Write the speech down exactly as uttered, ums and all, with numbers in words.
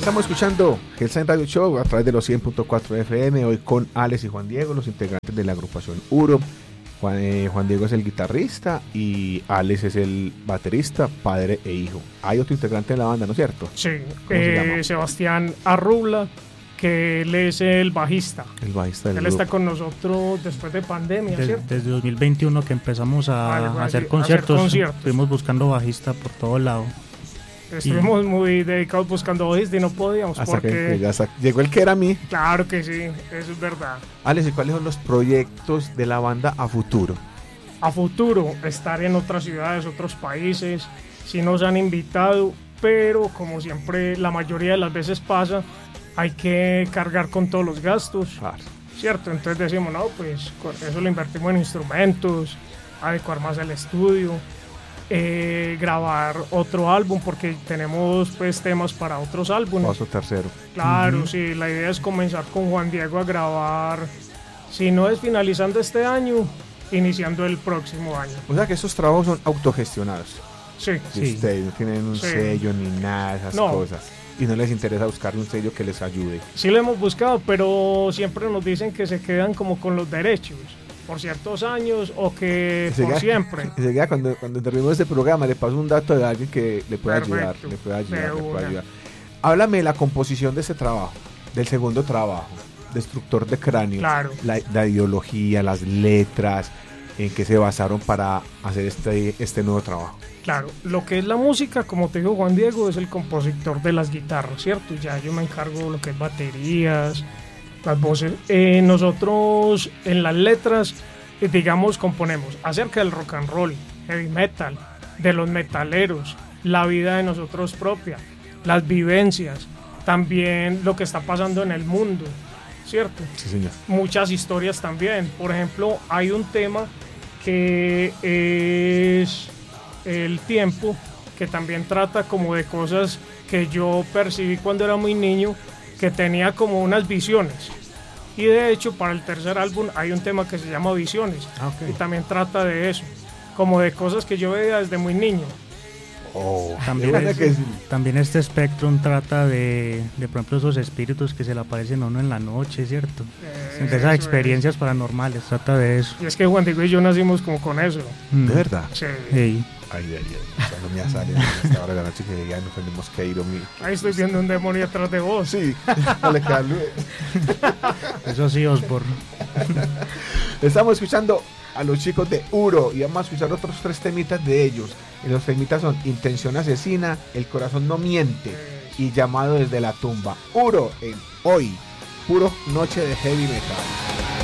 Estamos escuchando Hellside Radio Show a través de los cien punto cuatro F M, hoy con Alex y Juan Diego, los integrantes de la agrupación Uro. Juan, eh, Juan Diego es el guitarrista y Alex es el baterista, padre e hijo. Hay otro integrante de la banda, ¿no es cierto? Sí, eh, Sebastián Arrubla, que él es el bajista. El bajista del Él grupo. está con nosotros después de pandemia, Des, ¿cierto? desde dos mil veintiuno que empezamos a, Ah, a hacer hacer conciertos, conciertos. estuvimos buscando bajista por todo lado. Estuvimos y... muy dedicados buscando bajista y no podíamos Hasta porque... que ya hasta llegó el que era a mí. Claro que sí, eso es verdad. Alex, ¿y cuáles son los proyectos de la banda a futuro? A futuro, estar en otras ciudades, otros países, si nos han invitado, pero como siempre, la mayoría de las veces pasa, hay que cargar con todos los gastos, Claro. ¿cierto? Entonces decimos, no, pues con eso lo invertimos en instrumentos, adecuar más el estudio, eh, grabar otro álbum, porque tenemos pues temas para otros álbumes. Paso tercero. Claro, Uh-huh. sí, la idea es comenzar con Juan Diego a grabar, si no es finalizando este año, iniciando el próximo año. O sea que esos trabajos son autogestionados. Sí, Si Sí. ustedes no tienen un Sí. sello ni nada de esas No. cosas. Y no les interesa buscar un sello que les ayude. sí lo hemos buscado, pero siempre nos dicen que se quedan como con los derechos por ciertos años o que Se por queda- siempre. se queda cuando, cuando terminemos este programa, le paso un dato de alguien que le pueda Perfecto. ayudar. Le pueda ayudar, De le pueda una. ayudar. Háblame de la composición de ese trabajo, del segundo trabajo, Destructor de Cráneos. Claro. La, la ideología, las letras, en que se basaron para hacer este, este nuevo trabajo. Claro, lo que es la música, como te digo, Juan Diego es el compositor de las guitarras, ¿cierto? Ya yo me encargo de lo que es baterías, las voces. Eh, nosotros en las letras, eh, digamos, componemos acerca del rock and roll, heavy metal, de los metaleros, la vida de nosotros propia, las vivencias, también lo que está pasando en el mundo, ¿cierto? Sí, señor. Muchas historias también. Por ejemplo, hay un tema que es el tiempo, que también trata como de cosas que yo percibí cuando era muy niño, que tenía como unas visiones. Y de hecho, para el tercer álbum hay un tema que se llama Visiones, Ah, ok. y también trata de eso, como de cosas que yo veía desde muy niño. Oh, También, ¿verdad es- que sí? también este Spectrum trata de, de, por ejemplo, esos espíritus que se le aparecen a uno en la noche, ¿cierto? Eh, De eso esas es. experiencias paranormales, trata de eso. Y es que Juan Diego y yo nacimos como con eso. Mm. ¿De verdad? Sí. Hey. Ay, ay, ay. Ya no me sale a esta hora de la noche que ya nos tenemos que ir. Mi... Ahí estoy viendo un demonio atrás de vos. Sí, dale calma. Eso sí, Osborne. Estamos escuchando a los chicos de Uro y vamos a escuchar otros tres temitas de ellos. Y los temitas son Intención Asesina, El Corazón No Miente y Llamado Desde la Tumba. Uro en Hoy, puro noche de heavy metal.